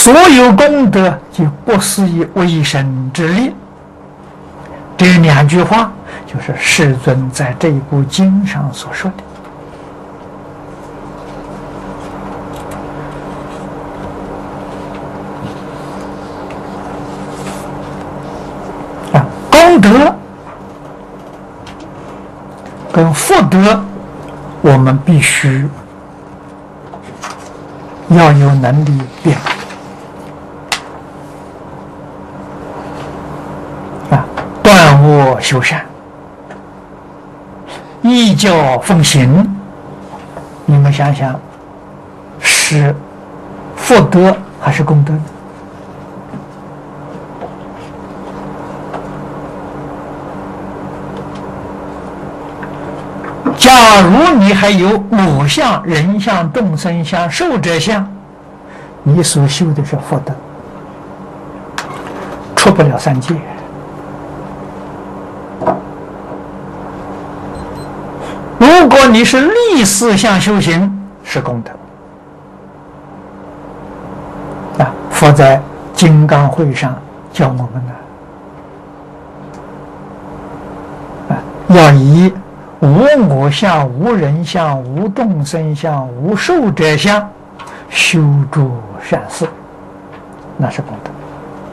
所有功德就不是以为生之力。这2句话就是世尊在这一部经上所说的。功德跟福德，我们必须要有能力辨别。断恶修善，依教奉行，你们想想，是福德还是功德呢？假如你还有我相、人相、众生相、寿者相，你所修的是福德，出不了3界。如果你是立4相修行，是功德。佛在金刚会上教我们要以无我相、无人相、无众生相、无寿者相修诸善事，那是功德。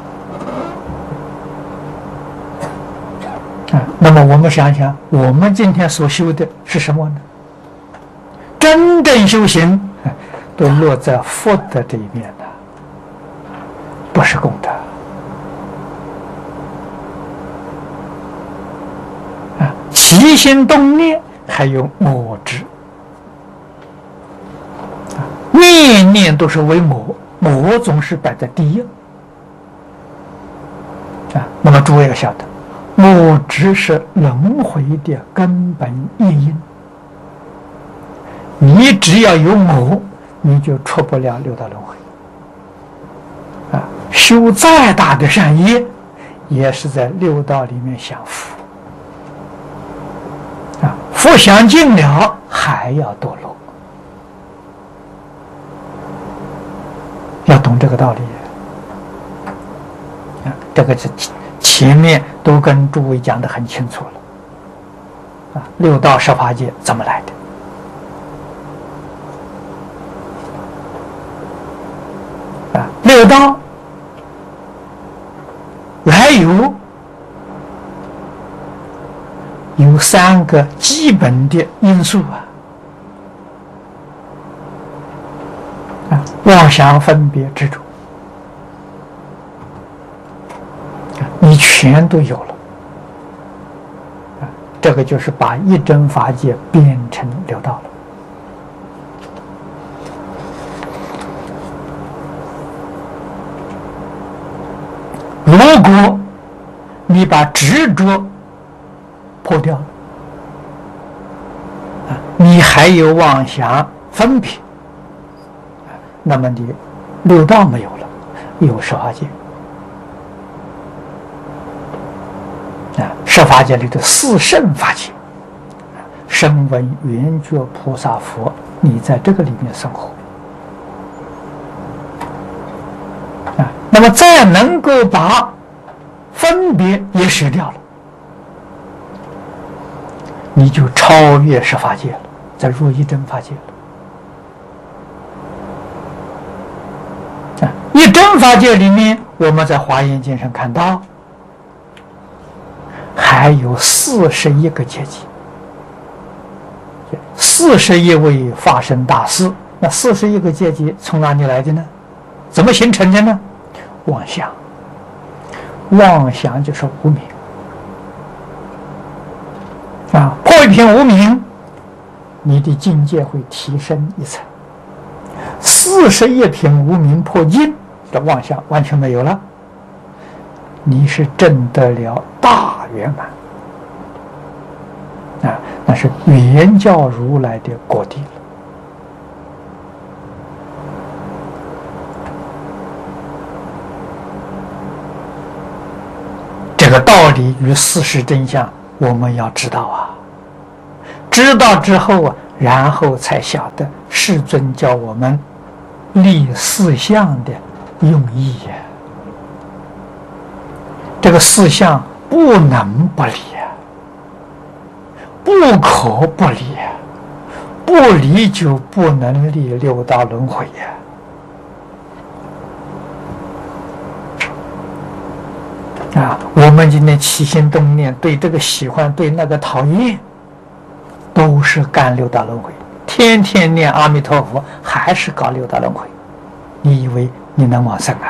那么我们想想，我们今天所修的是什么呢？真正修行都落在福德这一面的，不是功德。起心动念还有我执，念念都是为我，我总是摆在第一。那么诸位要晓得，我执是轮回的根本原因。你只要有我，你就出不了六道轮回。修再大的善业，也是在六道里面享福。福享尽了，还要堕落。要懂这个道理。这个是前面都跟诸位讲得很清楚了。六道十法界怎么来的？六道来有3个基本的因素妄想、分别、执着，你全都有了。这个就是把一真法界变成六道了。如果你把执着破掉了，你还有妄想分别，那么你六道没有了，有十法界。十法界里的四圣法界，声闻缘觉菩萨佛，你在这个里面生活。那么再能够把分别也舍掉了，你就超越十法界了，再入一真法界了。一真法界里面，我们在华严经上看到，还有41个阶级，41位法身大士。那41个阶级从哪里来的呢？怎么形成的呢？妄想，妄想就是无明破一片无明，你的境界会提升一层。41片无明破尽，这妄想完全没有了，你是证得了大圆满那是原教如来的果地了。这个道理与事实真相我们要知道知道之后然后才晓得世尊教我们立4相的用意呀。这个四相不能不离呀，不可不离呀，不离就不能离六道轮回呀。我们今天起心动念，对这个喜欢，对那个讨厌，都是干六道轮回。天天念阿弥陀佛，还是搞六道轮回。你以为你能往生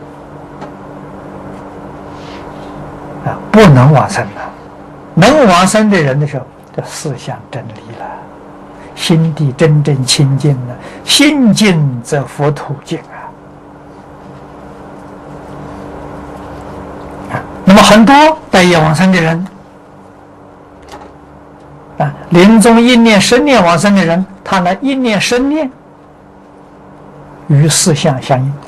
不能往生啊！能往生的人的时候，这四相真离了，心地真正清净了，心净则佛土净那么很多待业往生的人临终一念生念往生的人，他那一念生念与四相相应，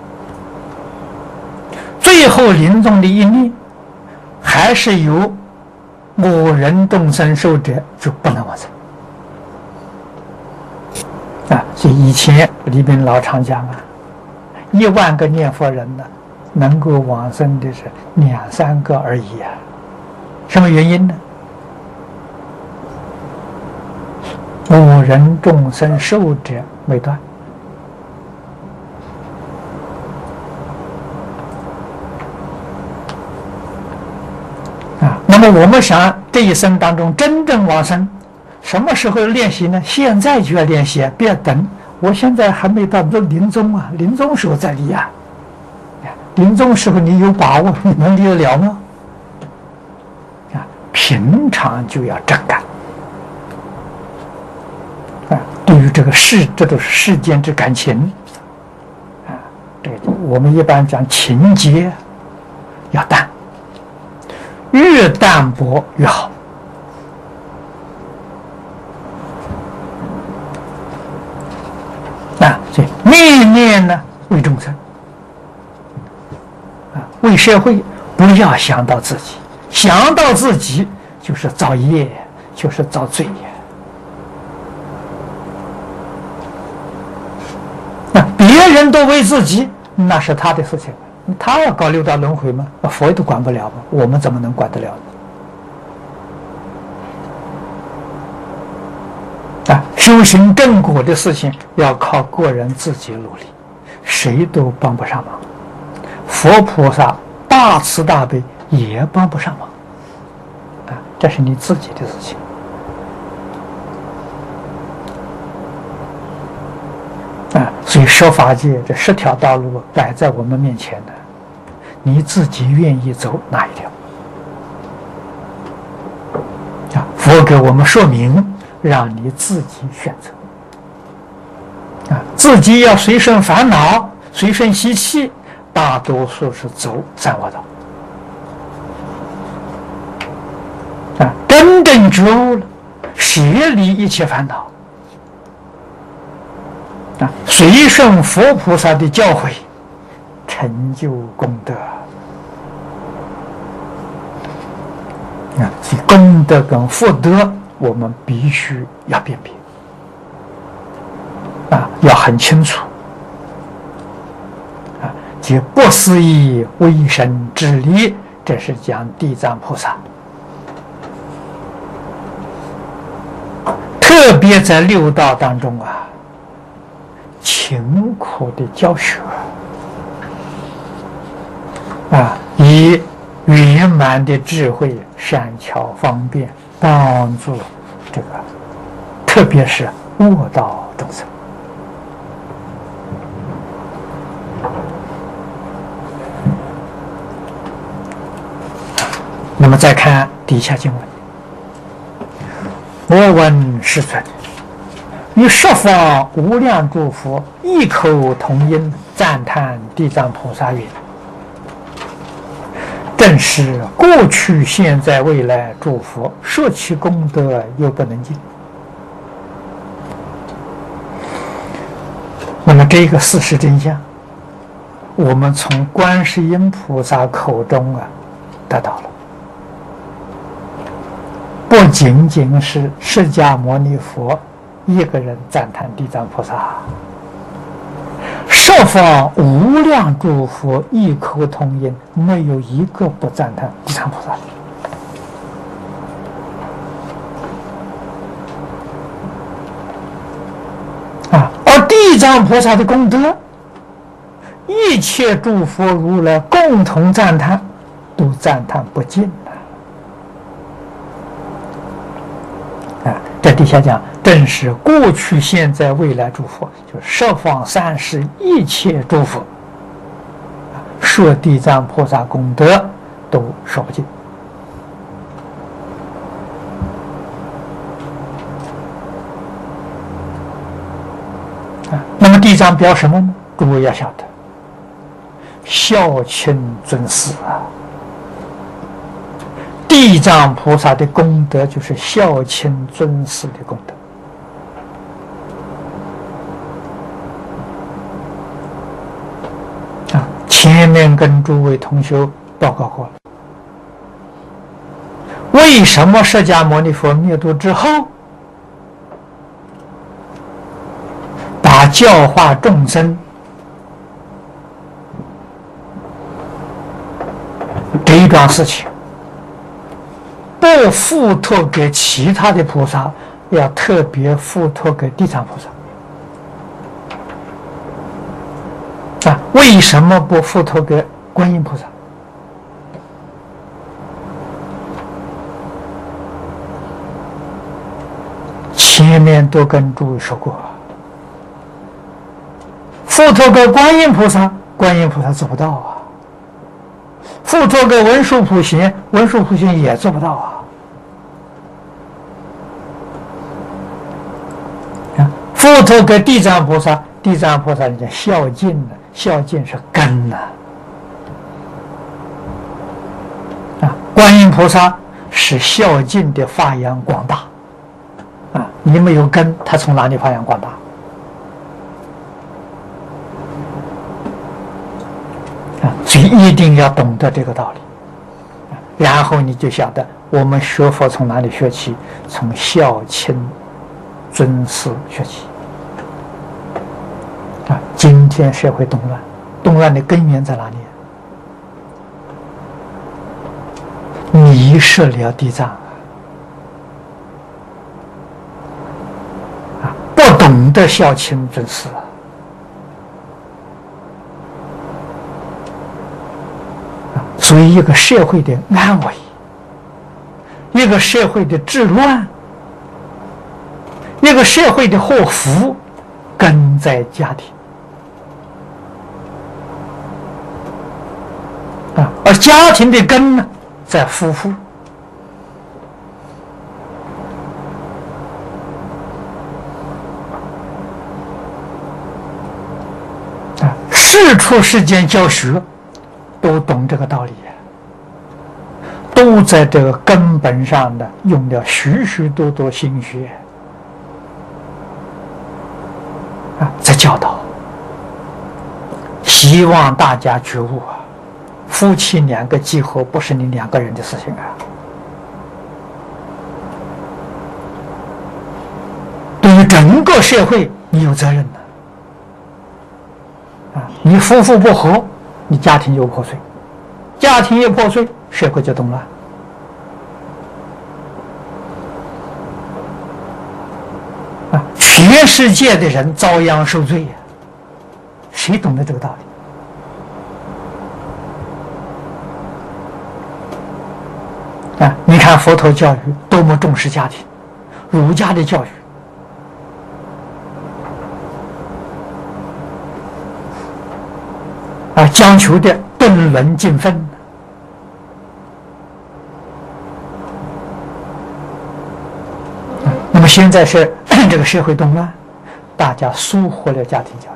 最后临终的一念还是由我人众生受者，就不能往生所以以前里边老常讲10000个念佛人呢，能够往生的是2、3个而已什么原因呢？我人众生受者没断那么我们想这一生当中真正往生，什么时候练习呢？现在就要练习，不要等。我现在还没到临终临终时候再离临终时候你有把握，你能离得了吗？平常就要真干对于这个世，这都是世间之感情这个我们一般讲情结要淡，越淡薄越好所以念念呢为众生为社会，不要想到自己，想到自己就是造业，就是造罪别人都为自己，那是他的事情，他要搞六道轮回吗？佛都管不了吗？我们怎么能管得了呢？修行正果的事情要靠个人自己努力，谁都帮不上忙。佛菩萨大慈大悲也帮不上忙这是你自己的事情所以说法界这10条道路摆在我们面前的，你自己愿意走哪一条佛给我们说明，让你自己选择自己要随顺烦恼，随顺习气，大多数是走三恶道真正觉悟了，舍离一切烦恼随顺佛菩萨的教诲，成就功德所以功德跟福德我们必须要辨别要很清楚即不思议微神之理，这是讲地藏菩萨特别在六道当中勤苦的教学以圆满的智慧善巧方便帮助这个特别是恶道众生那么再看底下经文，我闻世尊于十方无量诸佛异口同音赞叹地藏菩萨云：正是过去现在未来诸佛摄其功德又不能尽。那么这个事实真相，我们从观世音菩萨口中得到了，不仅仅是释迦牟尼佛一个人赞叹地藏菩萨，十方无量诸佛异口同音，没有一个不赞叹地藏菩萨的。而地藏菩萨的功德，一切诸佛如来共同赞叹，都赞叹不尽这底下讲，正是过去、现在、未来诸佛，就是十方三世一切诸佛，说地藏菩萨功德都说不尽。那么地藏表什么呢？诸位要晓得，孝亲尊师地藏菩萨的功德就是孝亲尊师的功德。前面跟诸位同学报告过了，为什么释迦牟尼佛灭度之后，把教化众生这一桩事情不付托给其他的菩萨，要特别付托给地藏菩萨。为什么不付托给观音菩萨？前面都跟诸位说过，付托给观音菩萨，观音菩萨做不到啊；付托给文殊普贤，文殊普贤也做不到啊。付托给地藏菩萨，地藏菩萨人家孝敬呢，孝敬是根呐。观音菩萨是孝敬的发扬光大。你没有根，他从哪里发扬光大？所以一定要懂得这个道理，然后你就晓得我们学佛从哪里学起？从孝亲尊师学起。今天社会动乱，动乱的根源在哪里？迷失了地藏不懂得孝亲尊师所以一个社会的安危，一个社会的治乱，一个社会的祸福，根在家庭而家庭的根呢，在夫妇。世出世间教学都懂这个道理，都在这个根本上的用了许许多多心血在教导，希望大家觉悟夫妻两个结合不是你两个人的事情对于整个社会你有责任的你夫妇不和，你家庭就破碎，家庭一破碎，社会就动乱全世界的人遭殃受罪谁懂得这个道理？你看佛陀教育多么重视家庭，儒家的教育讲求的顿伦尽分。那么现在是这个社会动乱，大家疏忽了家庭教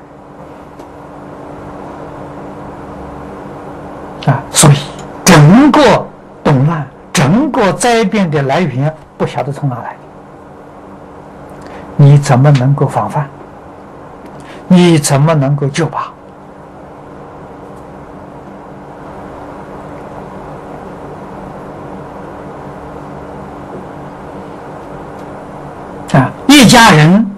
育所以整个动乱，整个灾变的来源不晓得从哪来，你怎么能够防范？你怎么能够救拔？一家人